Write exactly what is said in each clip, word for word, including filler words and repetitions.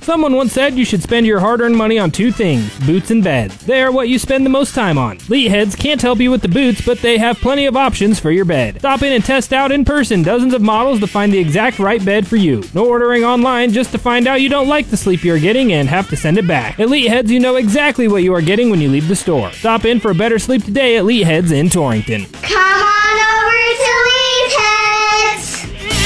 Someone once said you should spend your hard-earned money on two things, boots and beds. They are what you spend the most time on. Leadheads can't help you with the boots, but they have plenty of options for your bed. Stop in and test out in person dozens of models to find the exact right bed for you. No ordering online just to find out you don't like the sleep you're getting and have to send it back. At Leadheads, you know exactly what you are getting when you leave the store. Stop in for a better sleep today at Leadheads in Torrington. Come on over to Leadheads!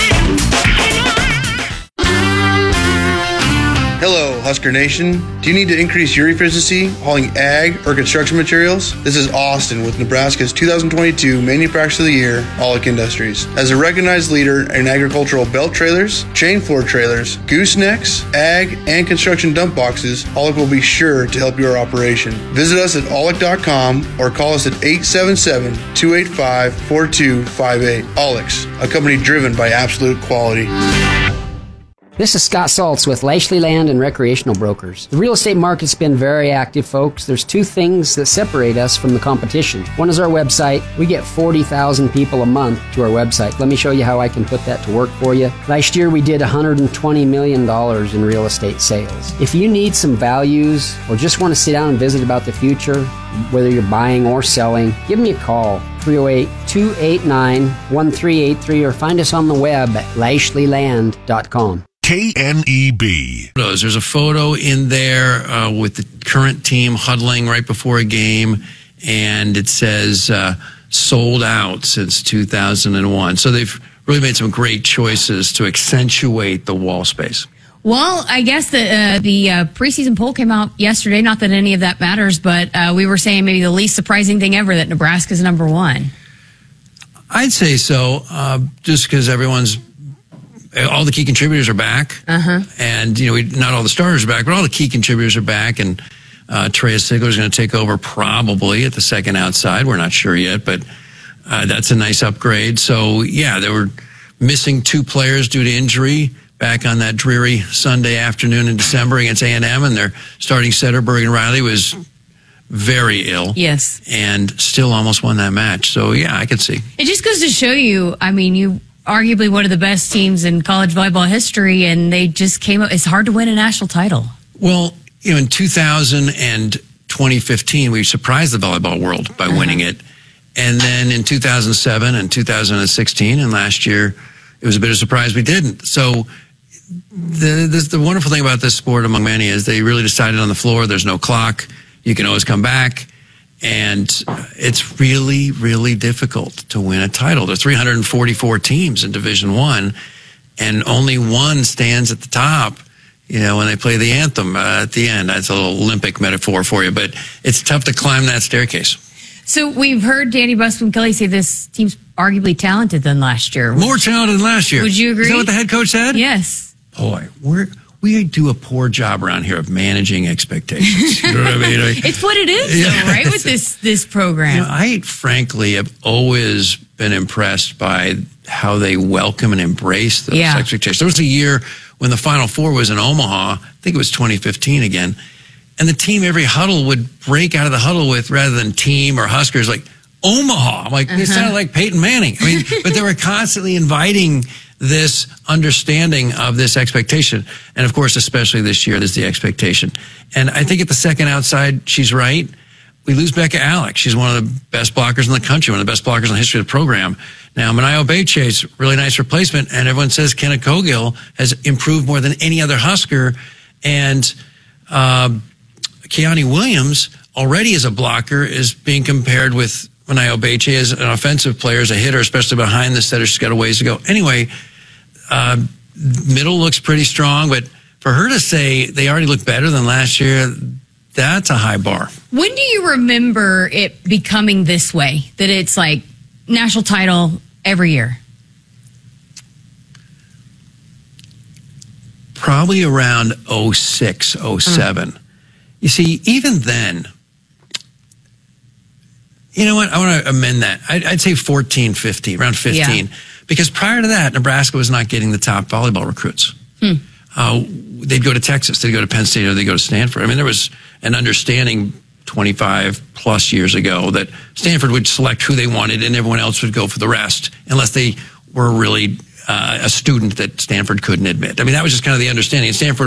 Hello, Husker Nation. Do you need to increase your efficiency hauling ag or construction materials? This is Austin with Nebraska's two thousand twenty-two Manufacturer of the Year, Aulick Industries. As a recognized leader in agricultural belt trailers, chain floor trailers, goosenecks, ag, and construction dump boxes, Aulick will be sure to help your operation. Visit us at aulick dot com or call us at eight seven seven, two eight five, four two five eight. Aulick's, a company driven by absolute quality. This is Scott Saltz with Lashley Land and Recreational Brokers. The real estate market's been very active, folks. There's two things that separate us from the competition. One is our website. We get forty thousand people a month to our website. Let me show you how I can put that to work for you. Last year, we did one hundred twenty million dollars in real estate sales. If you need some values or just want to sit down and visit about the future, whether you're buying or selling, give me a call. three oh eight, two eight nine, one three eight three or find us on the web at lashley land dot com. K N E B. There's a photo in there uh, with the current team huddling right before a game, and it says uh, sold out since two thousand one. So they've really made some great choices to accentuate the wall space. Well, I guess the uh, the uh, preseason poll came out yesterday. Not that any of that matters, but uh, we were saying maybe the least surprising thing ever that Nebraska's number one. I'd say so, uh, just because everyone's all the key contributors are back, uh-huh. and you know we, not all the starters are back, but all the key contributors are back. And uh, Trey Sigler is going to take over probably at the second outside. We're not sure yet, but uh, that's a nice upgrade. So yeah, they were missing two players due to injury back on that dreary Sunday afternoon in December against A and M, and their starting setter Bergen Riley was very ill. Yes, and still almost won that match. So yeah, I could see. It just goes to show you. I mean, you. Arguably one of the best teams in college volleyball history, and they just came up. It's hard to win a national title. Well, you know, in two thousand and twenty fifteen, we surprised the volleyball world by uh-huh. winning it. And then in two thousand seven and two thousand sixteen, and last year, it was a bit of a surprise we didn't. So the, the, the wonderful thing about this sport, among many, is they really decided on the floor. There's no clock. You can always come back. And it's really, really difficult to win a title. There are three hundred forty-four teams in Division One, and only one stands at the top, you know, when they play the anthem uh, at the end. That's a little Olympic metaphor for you, but it's tough to climb that staircase. So we've heard Danny Busby Kelly say this team's arguably talented than last year. More talented than last year. Would you agree? Is that what the head coach said? Yes. Boy, we're... We do a poor job around here of managing expectations. You know what I mean? Like, it's what it is, yeah, though, right, with this this program. You know, I, frankly, have always been impressed by how they welcome and embrace those yeah. expectations. There was a year when the Final Four was in Omaha. I think it was twenty fifteen again. And the team, every huddle, would break out of the huddle with, rather than team or Huskers, like, Omaha. I'm like, uh-huh. They sounded like Peyton Manning. I mean, but they were constantly inviting this understanding of this expectation. And of course, especially this year, there's the expectation. And I think at the second outside, she's right. We lose Becca Alex. She's one of the best blockers in the country, one of the best blockers in the history of the program. Now, Manayo Beche's really nice replacement, and everyone says Kenna Cogill has improved more than any other Husker. And uh, Keani Williams, already as a blocker, is being compared with Manayo Beche as an offensive player, as a hitter, especially behind the setter. She's got a ways to go. Anyway, uh, middle looks pretty strong, but for her to say they already look better than last year, that's a high bar. When do you remember it becoming this way, that it's like national title every year? Probably around oh six, oh seven. Mm. You see, even then, you know what? I want to amend that. I'd, I'd say fourteen, fifteen, around fifteen. Yeah. Because prior to that, Nebraska was not getting the top volleyball recruits. Hmm. Uh, they'd go to Texas, they'd go to Penn State, or they'd go to Stanford. I mean, there was an understanding twenty-five plus years ago that Stanford would select who they wanted and everyone else would go for the rest, unless they were really uh, a student that Stanford couldn't admit. I mean, that was just kind of the understanding. Stanford